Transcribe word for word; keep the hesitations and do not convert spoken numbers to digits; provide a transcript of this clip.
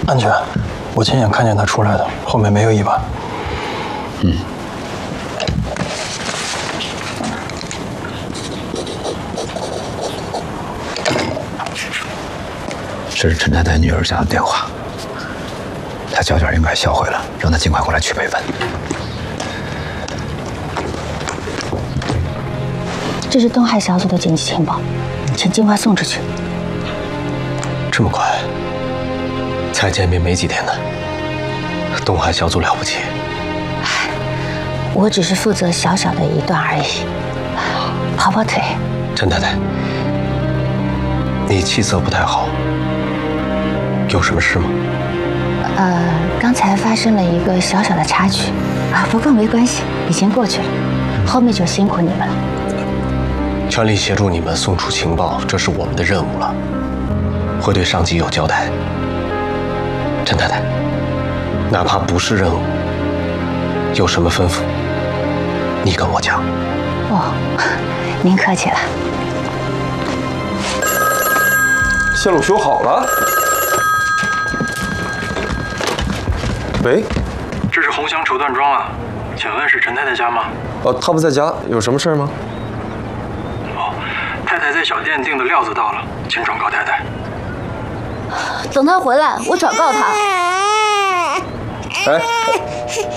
安全，我亲眼看见他出来的，后面没有意外。 嗯。这是陈太太女儿家的电话，她脚脚应该销毁了，让她尽快过来取备份。 这是东海小组的紧急情报，请尽快送出去。 这么快？才见面没几天呢。东海小组了不起。 我只是负责小小的一段而已，跑跑腿。 陈太太，你气色不太好，有什么事吗？ 呃，刚才发生了一个小小的插曲啊，不过没关系，已经过去了，后面就辛苦你们了。 全力协助你们送出情报，这是我们的任务了，会对上级有交代。陈太太，哪怕不是任务，有什么吩咐，你跟我讲。 哦，您客气了。 线路修好了。喂， 这是红祥绸缎庄啊，请问是陈太太家吗？ 哦，她不在家，有什么事吗？ 哦，太太在小店订的料子到了，请转告太太。 等他回来，我转告他。 哎。